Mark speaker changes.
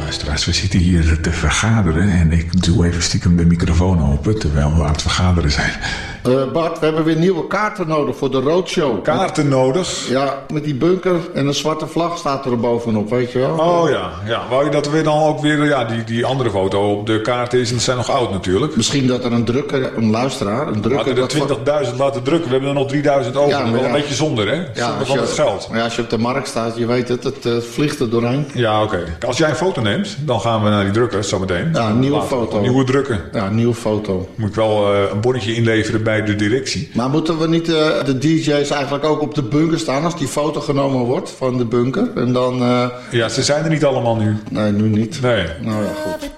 Speaker 1: luisteraars, we zitten hier te vergaderen en ik doe even stiekem de microfoon open terwijl we aan het vergaderen zijn.
Speaker 2: Bart, we hebben weer nieuwe kaarten nodig voor de roadshow.
Speaker 1: Kaarten nodig?
Speaker 2: Ja, met die bunker en een zwarte vlag staat er bovenop, weet je wel.
Speaker 1: Oh ja. Wou je dat we dan ook weer, die andere foto op de kaart is en ze zijn nog oud natuurlijk.
Speaker 2: Misschien dat er een luisteraar...
Speaker 1: We hadden er 20.000 laten drukken, we hebben er nog 3.000 over. Ja, wel een beetje zonde, hè?
Speaker 2: Ja,
Speaker 1: van het geld.
Speaker 2: Maar als je op de markt staat, je weet het vliegt er doorheen.
Speaker 1: Ja, oké. Als jij een foto neemt, dan gaan we naar die drukker zometeen.
Speaker 2: Ja, een nieuwe foto.
Speaker 1: Nieuwe drukken.
Speaker 2: Ja, een nieuwe foto.
Speaker 1: Moet ik wel een bonnetje inleveren bij de directie.
Speaker 2: Maar moeten we niet de DJ's eigenlijk ook op de bunker staan als die foto genomen wordt van de bunker? En dan...
Speaker 1: Ja, ze zijn er niet allemaal nu.
Speaker 2: Nee, nu niet.
Speaker 1: Nee.
Speaker 2: Nou ja, goed.